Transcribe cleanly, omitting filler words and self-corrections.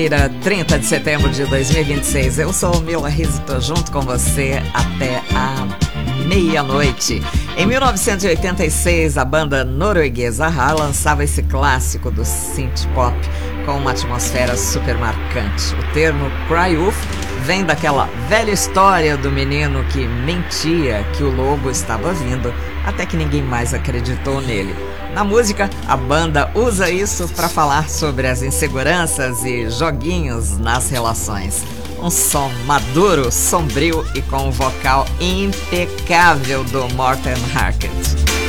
30 de setembro de 2026. Eu sou Mila Riz e tô junto com você até a meia-noite. Em 1986, a banda norueguesa Har lançava esse clássico do synth pop com uma atmosfera super marcante. O termo Cry Wolf vem daquela velha história do menino que mentia que o lobo estava vindo, até que ninguém mais acreditou nele. Na música, a banda usa isso para falar sobre as inseguranças e joguinhos nas relações. Um som maduro, sombrio e com um vocal impecável do Morten Harket.